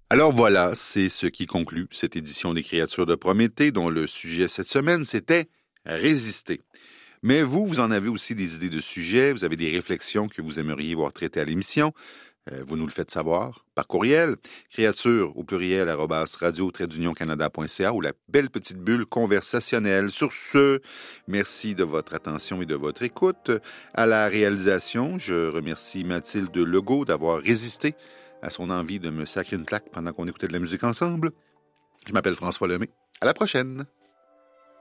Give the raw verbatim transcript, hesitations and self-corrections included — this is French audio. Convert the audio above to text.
Alors voilà, c'est ce qui conclut cette édition des Créatures de Prométhée, dont le sujet cette semaine, c'était « Résister ». Mais vous, vous en avez aussi des idées de sujets, vous avez des réflexions que vous aimeriez voir traitées à l'émission. Euh, vous nous le faites savoir par courriel, créature au pluriel, arrobas radio trait d'union canada point c a ou la belle petite bulle conversationnelle. Sur ce, merci de votre attention et de votre écoute. À la réalisation, je remercie Mathilde Legault d'avoir résisté à son envie de me sacrer une claque pendant qu'on écoutait de la musique ensemble. Je m'appelle François Lemay. À la prochaine!